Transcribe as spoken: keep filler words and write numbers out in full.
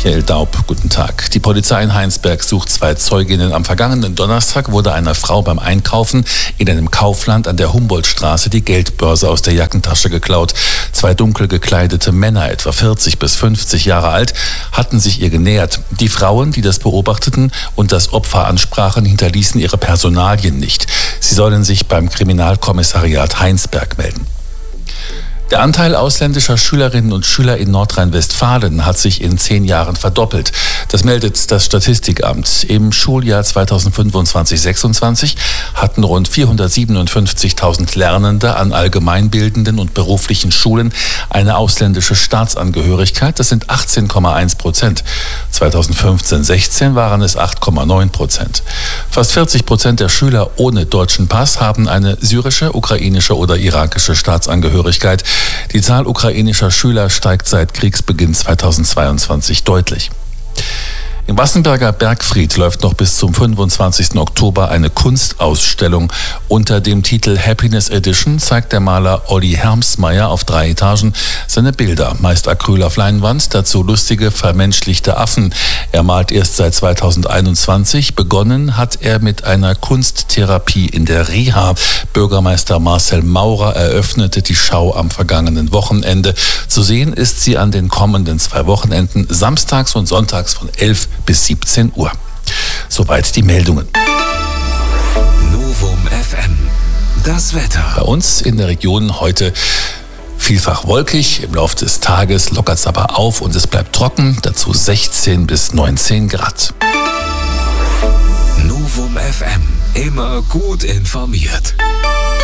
Michael Daub, guten Tag. Die Polizei in Heinsberg sucht zwei Zeuginnen. Am vergangenen Donnerstag wurde einer Frau beim Einkaufen in einem Kaufland an der Humboldtstraße die Geldbörse aus der Jackentasche geklaut. Zwei dunkel gekleidete Männer, etwa vierzig bis fünfzig Jahre alt, hatten sich ihr genähert. Die Frauen, die das beobachteten und das Opfer ansprachen, hinterließen ihre Personalien nicht. Sie sollen sich beim Kriminalkommissariat Heinsberg melden. Der Anteil ausländischer Schülerinnen und Schüler in Nordrhein-Westfalen hat sich in zehn Jahren verdoppelt. Das meldet das Statistikamt. Im Schuljahr zweitausendfünfundzwanzig sechsundzwanzig hatten rund vierhundertsiebenundfünfzigtausend Lernende an allgemeinbildenden und beruflichen Schulen eine ausländische Staatsangehörigkeit. Das sind achtzehn Komma eins Prozent. zweitausendfünfzehn sechzehn waren es acht Komma neun Prozent. Fast vierzig Prozent der Schüler ohne deutschen Pass haben eine syrische, ukrainische oder irakische Staatsangehörigkeit. Die Zahl ukrainischer Schüler steigt seit Kriegsbeginn zweitausendzweiundzwanzig deutlich. Im Wassenberger Bergfried läuft noch bis zum fünfundzwanzigsten Oktober eine Kunstausstellung. Unter dem Titel Happiness Edition zeigt der Maler Olli Hermsmeyer auf drei Etagen seine Bilder, meist Acryl auf Leinwand, dazu lustige, vermenschlichte Affen. Er malt erst seit zweitausendeinundzwanzig. Begonnen hat er mit einer Kunsttherapie in der Reha. Bürgermeister Marcel Maurer eröffnete die Schau am vergangenen Wochenende. Zu sehen ist sie an den kommenden zwei Wochenenden, samstags und sonntags von elf bis siebzehn Uhr. Soweit die Meldungen. Novum F M. Das Wetter. Bei uns in der Region heute vielfach wolkig. Im Laufe des Tages lockert es aber auf und es bleibt trocken. Dazu sechzehn bis neunzehn Grad. Novum F M. Immer gut informiert.